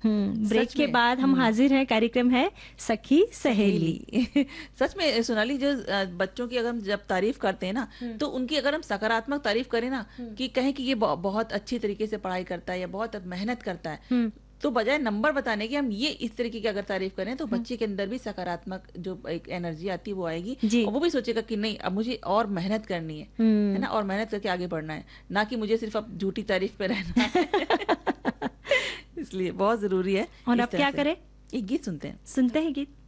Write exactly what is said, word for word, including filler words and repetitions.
हम्म break सच के में। बाद हम हाजिर हैं, कार्यक्रम है सखी सहेली। सच में सोनाली, जो अ, बच्चों की अगर हम जब तारीफ करते हैं ना, तो उनकी अगर हम सकारात्मक तारीफ करें ना, कि कहें कि ये ब- बहुत अच्छी तरीके से पढ़ाई करता है या बहुत मेहनत करता है, हम्म तो बजाय नंबर बताने की हम ये इस तरीके की अगर तारीफ करें, तो बच्चे के अंदर भी सकारात्मक जो एक एनर्जी आती है वो आएगी, जी। और वो भी सोचेगा कि नहीं, अब मुझे और मेहनत करनी है है हम्म ना, और मेहनत करके आगे बढ़ना है, ना कि मुझे सिर्फ अब झूठी तारीफ पे रहना है। इसलिए बहुत जरूरी है और इस अब तरह क्या से। करें, एक गीत सुनते हैं। सुनते हैं गीत।